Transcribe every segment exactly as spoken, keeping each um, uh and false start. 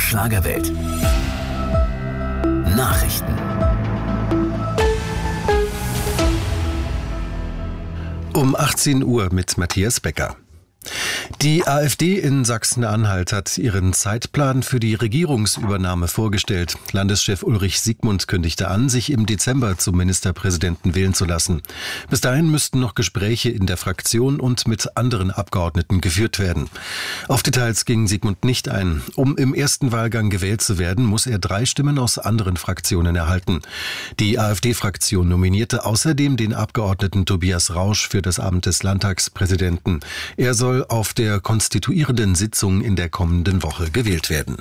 Schlagerwelt. Nachrichten. Um achtzehn Uhr mit Matthias Becker. Die AfD in Sachsen-Anhalt hat ihren Zeitplan für die Regierungsübernahme vorgestellt. Landeschef Ulrich Siegmund kündigte an, sich im Dezember zum Ministerpräsidenten wählen zu lassen. Bis dahin müssten noch Gespräche in der Fraktion und mit anderen Abgeordneten geführt werden. Auf Details ging Siegmund nicht ein. Um im ersten Wahlgang gewählt zu werden, muss er drei Stimmen aus anderen Fraktionen erhalten. Die AfD-Fraktion nominierte außerdem den Abgeordneten Tobias Rausch für das Amt des Landtagspräsidenten. Er soll auf der konstituierenden Sitzung in der kommenden Woche gewählt werden.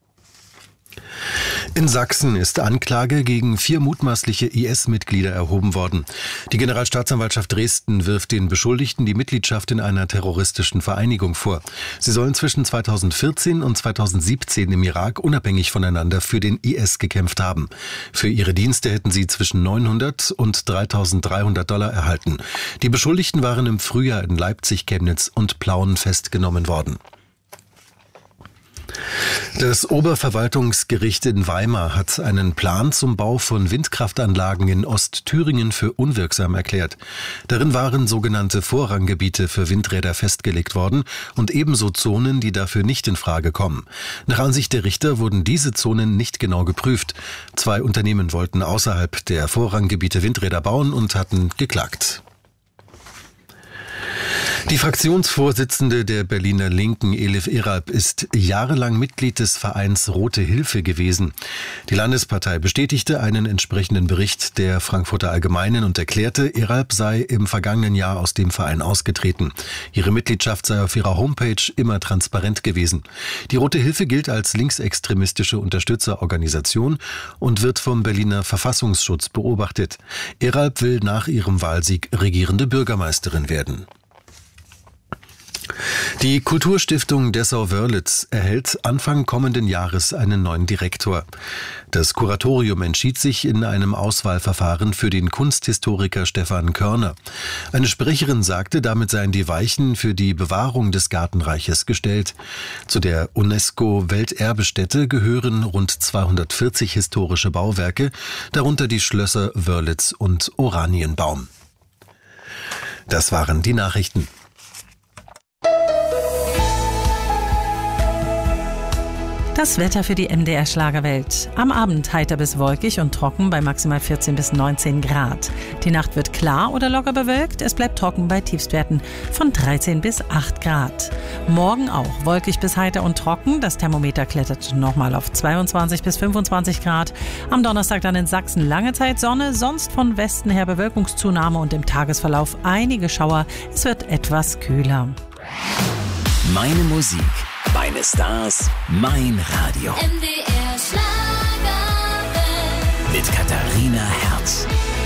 In Sachsen ist Anklage gegen vier mutmaßliche I S-Mitglieder erhoben worden. Die Generalstaatsanwaltschaft Dresden wirft den Beschuldigten die Mitgliedschaft in einer terroristischen Vereinigung vor. Sie sollen zwischen zweitausendvierzehn und zweitausendsiebzehn im Irak unabhängig voneinander für den I S gekämpft haben. Für ihre Dienste hätten sie zwischen neunhundert und dreitausenddreihundert Dollar erhalten. Die Beschuldigten waren im Frühjahr in Leipzig, Chemnitz und Plauen festgenommen worden. Das Oberverwaltungsgericht in Weimar hat einen Plan zum Bau von Windkraftanlagen in Ostthüringen für unwirksam erklärt. Darin waren sogenannte Vorranggebiete für Windräder festgelegt worden und ebenso Zonen, die dafür nicht in Frage kommen. Nach Ansicht der Richter wurden diese Zonen nicht genau geprüft. Zwei Unternehmen wollten außerhalb der Vorranggebiete Windräder bauen und hatten geklagt. Die Fraktionsvorsitzende der Berliner Linken, Elif Eralp, ist jahrelang Mitglied des Vereins Rote Hilfe gewesen. Die Landespartei bestätigte einen entsprechenden Bericht der Frankfurter Allgemeinen und erklärte, Eralp sei im vergangenen Jahr aus dem Verein ausgetreten. Ihre Mitgliedschaft sei auf ihrer Homepage immer transparent gewesen. Die Rote Hilfe gilt als linksextremistische Unterstützerorganisation und wird vom Berliner Verfassungsschutz beobachtet. Eralp will nach ihrem Wahlsieg regierende Bürgermeisterin werden. Die Kulturstiftung Dessau-Wörlitz erhält Anfang kommenden Jahres einen neuen Direktor. Das Kuratorium entschied sich in einem Auswahlverfahren für den Kunsthistoriker Stefan Körner. Eine Sprecherin sagte, damit seien die Weichen für die Bewahrung des Gartenreiches gestellt. Zu der UNESCO-Welterbestätte gehören rund zweihundertvierzig historische Bauwerke, darunter die Schlösser Wörlitz und Oranienbaum. Das waren die Nachrichten. Das Wetter für die M D R Schlagerwelt. Am Abend heiter bis wolkig und trocken bei maximal vierzehn bis neunzehn Grad. Die Nacht wird klar oder locker bewölkt. Es bleibt trocken bei Tiefstwerten von dreizehn bis acht Grad. Morgen auch wolkig bis heiter und trocken. Das Thermometer klettert nochmal auf zweiundzwanzig bis fünfundzwanzig Grad. Am Donnerstag dann in Sachsen lange Zeit Sonne, sonst von Westen her Bewölkungszunahme und im Tagesverlauf einige Schauer. Es wird etwas kühler. Meine Musik, meine Stars, mein Radio. M D R Schlagerwelt. Mit Katharina Herz.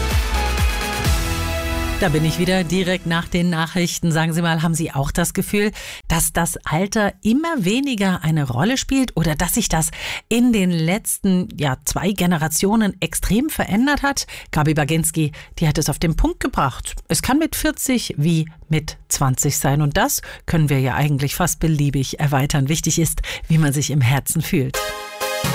Da bin ich wieder direkt nach den Nachrichten. Sagen Sie mal, haben Sie auch das Gefühl, dass das Alter immer weniger eine Rolle spielt oder dass sich das in den letzten ja, zwei Generationen extrem verändert hat? Gabi Baginski, die hat es auf den Punkt gebracht. Es kann mit vierzig wie mit zwanzig sein und das können wir ja eigentlich fast beliebig erweitern. Wichtig ist, wie man sich im Herzen fühlt.